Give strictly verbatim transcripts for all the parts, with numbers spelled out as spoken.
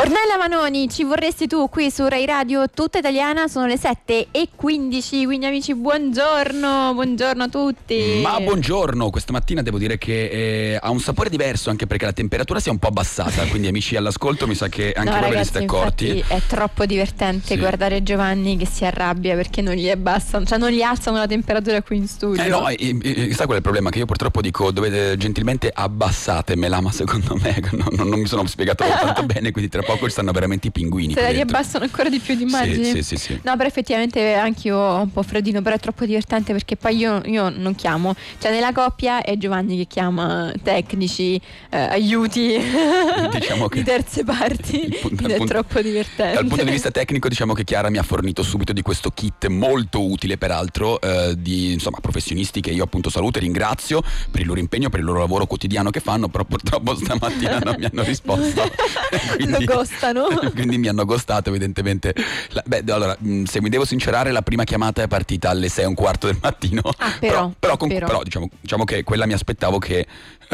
Ornella Vanoni, ci vorresti tu qui su Rai Radio Tutta Italiana? Sono le sette e quindici, quindi amici buongiorno, buongiorno a tutti. Ma buongiorno, questa mattina devo dire che eh, ha un sapore diverso, anche perché la temperatura si è un po' abbassata, quindi amici all'ascolto mi sa che anche no, voi ragazzi, ve ne siete accorti. È troppo divertente sì. guardare Giovanni che si arrabbia perché non gli abbassano, cioè non gli alzano la temperatura qui in studio. Eh no, e, e, sa qual è il problema? Che io purtroppo dico dovete gentilmente abbassatemela, ma secondo me non, non, non mi sono spiegato tanto bene, quindi tra poco stanno veramente i pinguini. Se la riabbassano ancora di più di immagini. Sì, sì, sì, sì. No, però effettivamente anch'io ho un po' freddino, però è troppo divertente perché poi io, io non chiamo, cioè nella coppia è Giovanni che chiama tecnici, eh, aiuti diciamo che di terze parti, punto, ed è punto, troppo divertente. Dal punto di vista tecnico diciamo che Chiara mi ha fornito subito di questo kit molto utile peraltro, eh, di insomma professionisti che io appunto saluto e ringrazio per il loro impegno, per il loro lavoro quotidiano che fanno, però purtroppo stamattina non mi hanno risposto. Quindi, lo gostano. Quindi mi hanno gostato evidentemente. La, beh, allora, se mi devo sincerare, la prima chiamata è partita alle sei e un quarto del mattino. Ah, però, però, però, con, però. però diciamo, diciamo che quella mi aspettavo che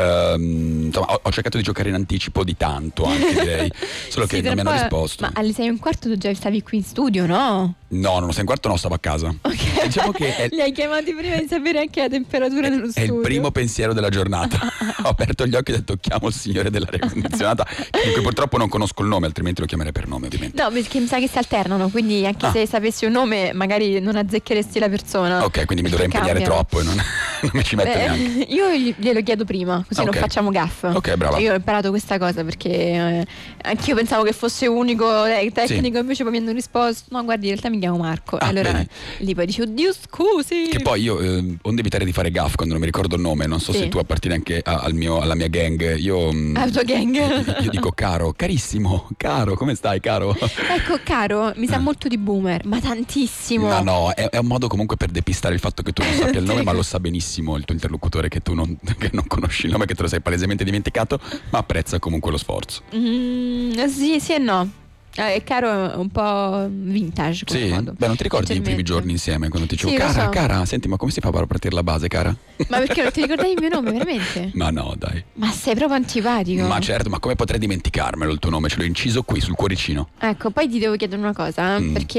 ehm, insomma, ho, ho cercato di giocare in anticipo di tanto anche direi. Solo sì, che non mi hanno risposto. Ma alle sei e un quarto tu già stavi qui in studio, no? No, non sei e un quarto, no, stavo a casa. Ok. Diciamo che è, li hai chiamati prima di sapere anche la temperatura dello è studio. il primo pensiero della giornata. Ho aperto gli occhi e ho detto chiamo il signore dell'aria condizionata, di cui purtroppo non conosco il nome, altrimenti lo chiamerei per nome ovviamente. No, perché mi sa che si alternano, quindi anche ah. se sapessi un nome magari non azzeccheresti la persona. Ok, quindi mi dovrei impegnare cambiano. troppo e non, non mi ci metto Beh, neanche. Io glielo chiedo prima, così okay. non facciamo gaff. Ok, brava. Cioè, io ho imparato questa cosa perché eh, anch'io pensavo che fosse unico eh, tecnico, sì. Invece poi mi hanno risposto no, guardi, in realtà mi chiamo Marco. Ah, allora vedi. lì poi dici oddio scusi. Che poi io eh, onde evitare di fare gaff quando non mi ricordo il nome, non so sì. se tu appartieni anche a, al mio, alla mia gang. Io alla tua gang. Io, io dico caro, carissimo, caro, come stai caro? Ecco, caro mi sa molto di boomer, ma tantissimo. No, no, è, è un modo comunque per depistare il fatto che tu non sappia il nome, ma lo sa benissimo il tuo interlocutore che tu non, che non conosci il nome, che te lo sei palesemente dimenticato, ma apprezza comunque lo sforzo. Mm, sì, sì e no. È caro, un po' vintage come sì? modo. Beh, non ti ricordi i primi giorni insieme quando ti dicevo sì, cara, so. cara, senti, ma come si fa per partire la base, cara? Ma perché non ti ricordavi il mio nome, veramente? Ma no, dai. Ma sei proprio antipatico. Ma certo, ma come potrei dimenticarmelo il tuo nome? Ce l'ho inciso qui sul cuoricino. Ecco, poi ti devo chiedere una cosa, mm. perché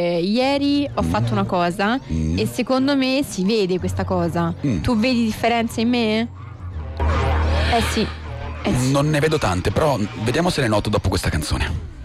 ieri ho fatto una cosa mm. e secondo me si vede questa cosa. Mm. Tu vedi differenze in me? Eh sì. Eh sì. Non ne vedo tante, però vediamo se le noto dopo questa canzone.